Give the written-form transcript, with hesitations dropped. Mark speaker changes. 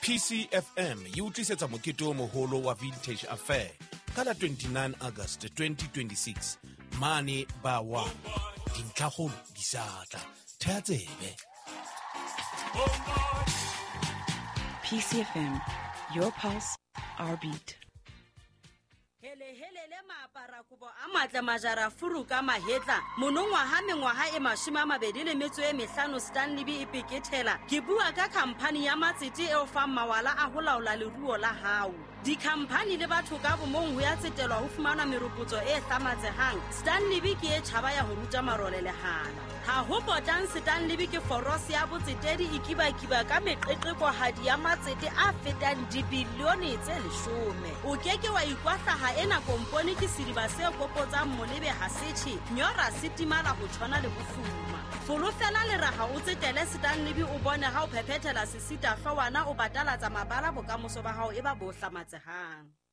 Speaker 1: PCFM yi utlisetsa mokete o moholo wa Vintage Affair ka la 29 August 2026 mane ba wa dintlhagolo di satla thea tsebe.
Speaker 2: PCFM, your pulse, our beat.
Speaker 3: Hele maapara kubo a matle majara furu ka mahetla monongwaha mengwaha e 25 Stanley B e pekethela ke bua ka khamphani ya matsete e o fa mawala a ho laola leruo la hao. Dikhamphani le batho ka bomong ho ya tsetelwa ho fumana meropotso e hlamatsehang. Stanley B ke e tjhaba ya ho ruta marole le hana. Ha ho potang Stanley B ke foros ya botsetedi e kiba ka meqeqekohadi ya matsete a fetang dibilione tse 10. O keke wa ikwahlaha ena kompone ke sidiba se kopotsang molebe ha setjhe nyora sitimala ho tshwana le bofuma. Folofela le raha o tsetele Stanley B o bone ha o phephetela sesita hlwana o batalatsa mabala bokamoso ba hao e ba bo hlamatsehang.